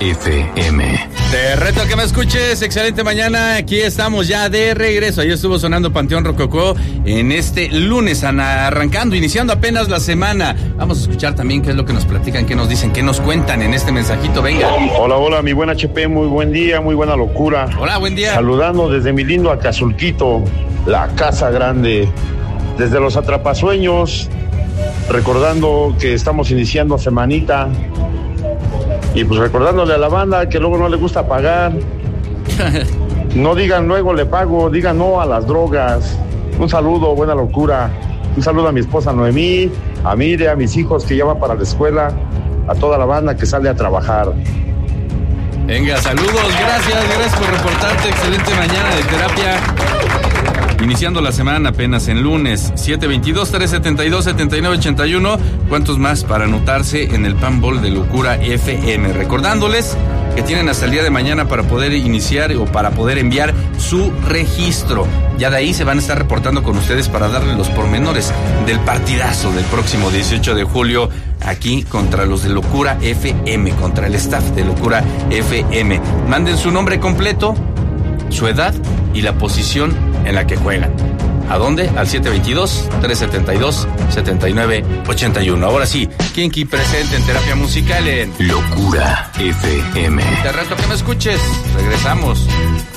FM. Te reto a que me escuches. Excelente mañana. Aquí estamos ya de regreso. Ahí estuvo sonando Panteón Rococó en este lunes, arrancando, iniciando apenas la semana. Vamos a escuchar también qué es lo que nos platican, qué nos dicen, qué nos cuentan en este mensajito. Venga. Hola, mi buen HP. Muy buen día, muy buena locura. Hola, buen día. Saludando desde mi lindo Acazulquito, la Casa Grande. Desde los Atrapasueños, recordando que estamos iniciando semanita. Y pues recordándole a la banda que luego no le gusta pagar. No digan luego le pago, digan no a las drogas. Un saludo, buena locura. Un saludo a mi esposa Noemí, a Mire, a mis hijos que ya van para la escuela, a toda la banda que sale a trabajar. Venga, saludos, gracias por reportarte. Excelente mañana de terapia. Iniciando la semana apenas en lunes, 722-372-7981. ¿Cuántos más para anotarse en el Panball de Locura FM? Recordándoles que tienen hasta el día de mañana para poder iniciar o para poder enviar su registro. Ya de ahí se van a estar reportando con ustedes para darle los pormenores del partidazo del próximo 18 de julio aquí contra los de Locura FM, contra el staff de Locura FM. Manden su nombre completo, su edad y la posición en la que juegan. ¿A dónde? Al 722-372-7981. Ahora sí, Kinky presente en terapia musical en Locura FM. Te reto que me escuches. Regresamos.